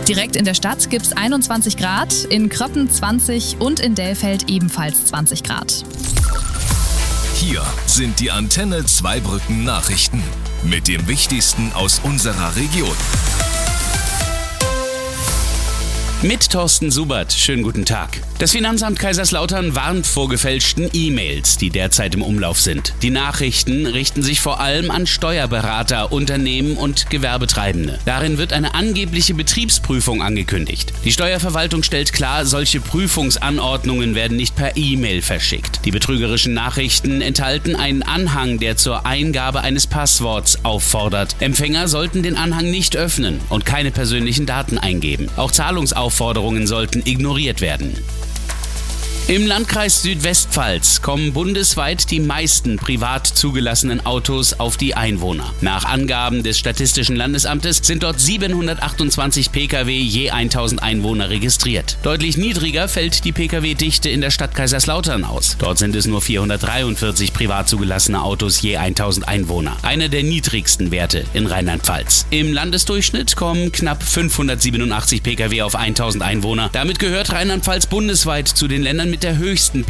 Direkt in der Stadt gibt es 21 Grad, in Kröppen 20 und in Dellfeld ebenfalls 20 Grad. Hier sind die Antenne Zweibrücken Nachrichten mit dem Wichtigsten aus unserer Region. Mit Thorsten Subert, schönen guten Tag. Das Finanzamt Kaiserslautern warnt vor gefälschten E-Mails, die derzeit im Umlauf sind. Die Nachrichten richten sich vor allem an Steuerberater, Unternehmen und Gewerbetreibende. Darin wird eine angebliche Betriebsprüfung angekündigt. Die Steuerverwaltung stellt klar, solche Prüfungsanordnungen werden nicht per E-Mail verschickt. Die betrügerischen Nachrichten enthalten einen Anhang, der zur Eingabe eines Passworts auffordert. Empfänger sollten den Anhang nicht öffnen und keine persönlichen Daten eingeben. Auch Zahlungsaufforderungen sollten ignoriert werden. Im Landkreis Südwestpfalz kommen bundesweit die meisten privat zugelassenen Autos auf die Einwohner. Nach Angaben des Statistischen Landesamtes sind dort 728 Pkw je 1000 Einwohner registriert. Deutlich niedriger fällt die Pkw-Dichte in der Stadt Kaiserslautern aus. Dort sind es nur 443 privat zugelassene Autos je 1000 Einwohner. Eine der niedrigsten Werte in Rheinland-Pfalz. Im Landesdurchschnitt kommen knapp 587 Pkw auf 1000 Einwohner. Damit gehört Rheinland-Pfalz bundesweit zu den Ländern mit der höchsten